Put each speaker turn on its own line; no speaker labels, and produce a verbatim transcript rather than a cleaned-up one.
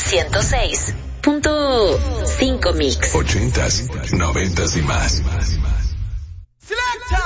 ciento seis punto cinco Mix.
Ochentas, noventas y más.
Selecta.